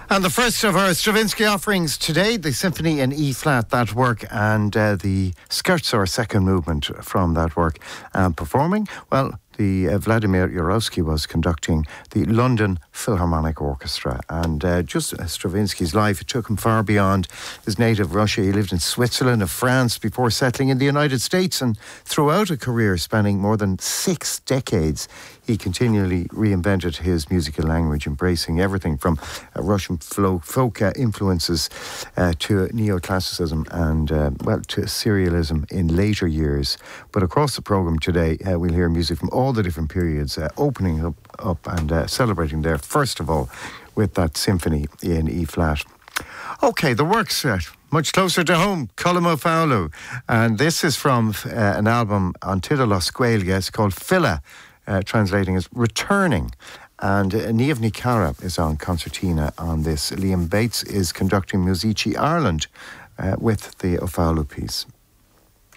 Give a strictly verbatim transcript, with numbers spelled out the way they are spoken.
And the first of our Stravinsky offerings today, the Symphony in E flat, that work, and uh, the Scherzo, second movement from that work. Um, performing, well, the uh, Vladimir Jurowski was conducting the London Philharmonic Orchestra. And uh, just uh, Stravinsky's life, it took him far beyond his native Russia. He lived in Switzerland and France before settling in the United States, and throughout a career spanning more than six decades, he continually reinvented his musical language, embracing everything from uh, Russian folk, folk uh, influences uh, to neoclassicism and, uh, well, to serialism in later years. But across the programme today, uh, we'll hear music from all the different periods, uh, opening up, up and uh, celebrating there, first of all, with that symphony in E flat. Okay, the works uh, much closer to home, Colm Ó Fhoghlainn. And this is from uh, an album on Tidalos Gaeilge. It's called Fila, uh, translating as Returning. And uh, Niamh Ní Cara is on concertina on this. Liam Bates is conducting Musici Ireland uh, with the Ó Fhoghlainn piece.